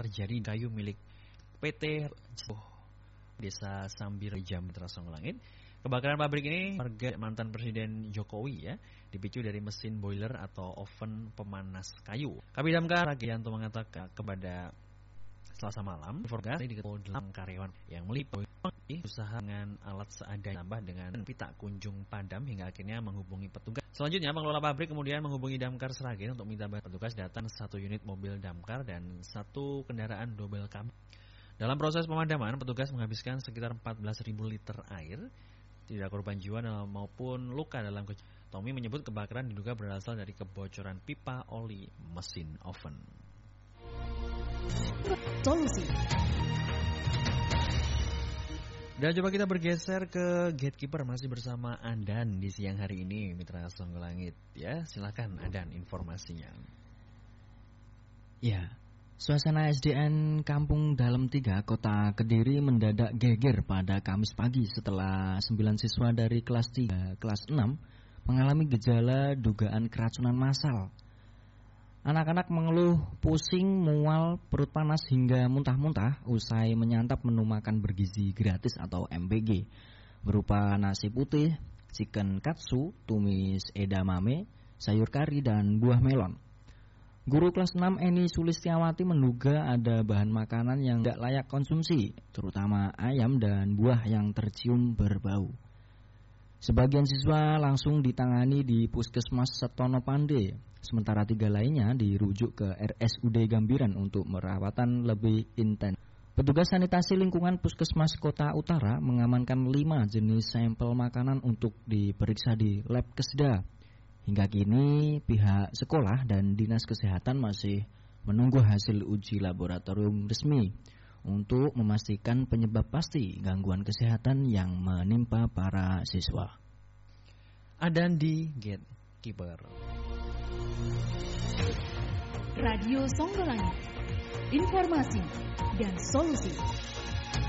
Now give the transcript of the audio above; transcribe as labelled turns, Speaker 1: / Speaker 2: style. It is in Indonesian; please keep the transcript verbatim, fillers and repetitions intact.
Speaker 1: terjadi kayu milik P T Desa Sambir Jam Terasong Langit. Kebakaran pabrik ini warga mantan Presiden Jokowi ya, dipicu dari mesin boiler atau oven pemanas kayu. Kabid Damkar Ragianto mengatakan kepada Selasa malam, informasi diketahui delapan karyawan yang meliputi usaha dengan alat seadanya tambah dengan pita kunjung padam hingga akhirnya menghubungi petugas. Selanjutnya pengelola pabrik kemudian menghubungi Damkar Sragen untuk minta bantuan. Petugas datang satu unit mobil damkar dan satu kendaraan double cab. Dalam proses pemadaman, petugas menghabiskan sekitar empat belas ribu liter air. Tidak korban jiwa maupun luka dalam kejadian. Tommy menyebut kebakaran diduga berasal dari kebocoran pipa oli mesin oven.
Speaker 2: Solusi.
Speaker 1: Dan coba kita bergeser ke Gatekeeper, masih bersama Andan di siang hari ini, Mitra Songo Langit. Ya, silakan Andan informasinya.
Speaker 3: Ya. Suasana S D N Kampung Dalem tiga Kota Kediri mendadak geger pada Kamis pagi setelah sembilan siswa dari kelas tiga, kelas enam mengalami gejala dugaan keracunan massal. Anak-anak mengeluh pusing, mual, perut panas hingga muntah-muntah usai menyantap menu makan bergizi gratis atau M B G berupa nasi putih, chicken katsu, tumis edamame, sayur kari dan buah melon. Guru kelas enam Eni Sulistiawati menduga ada bahan makanan yang tidak layak konsumsi, terutama ayam dan buah yang tercium berbau. Sebagian siswa langsung ditangani di Puskesmas Setono Pande, sementara tiga lainnya dirujuk ke R S U D Gambiran untuk merawatan lebih intens. Petugas sanitasi lingkungan Puskesmas Kota Utara mengamankan lima jenis sampel makanan untuk diperiksa di lab Kesda. Hingga kini pihak sekolah dan dinas kesehatan masih menunggu hasil uji laboratorium resmi untuk memastikan penyebab pasti gangguan kesehatan yang menimpa para siswa.
Speaker 1: Adan di Gatekeeper.
Speaker 2: Radio Songo Langit. Informasi dan solusi.